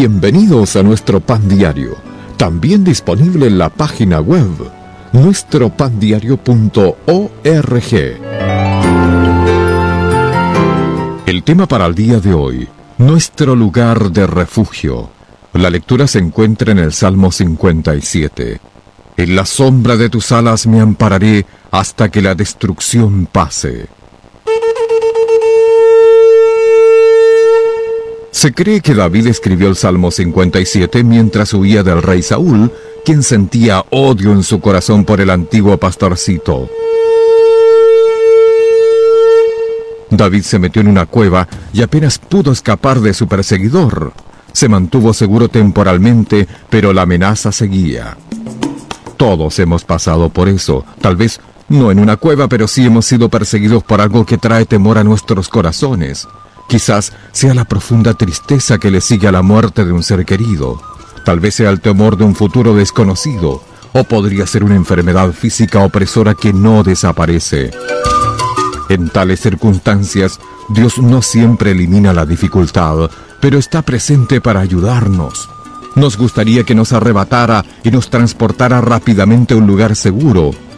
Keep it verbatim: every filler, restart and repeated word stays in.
Bienvenidos a nuestro Pan Diario, también disponible en la página web nuestro pan diario punto org. El tema para el día de hoy: nuestro lugar de refugio. La lectura se encuentra en el Salmo cincuenta y siete. En la sombra de tus alas me ampararé hasta que la destrucción pase. Se cree que David escribió el Salmo cincuenta y siete mientras huía del rey Saúl, quien sentía odio en su corazón por el antiguo pastorcito. David se metió en una cueva y apenas pudo escapar de su perseguidor. Se mantuvo seguro temporalmente, pero la amenaza seguía. Todos hemos pasado por eso, tal vez no en una cueva, pero sí hemos sido perseguidos por algo que trae temor a nuestros corazones. Quizás sea la profunda tristeza que le sigue a la muerte de un ser querido. Tal vez sea el temor de un futuro desconocido, o podría ser una enfermedad física opresora que no desaparece. En tales circunstancias, Dios no siempre elimina la dificultad, pero está presente para ayudarnos. Nos gustaría que nos arrebatara y nos transportara rápidamente a un lugar seguro,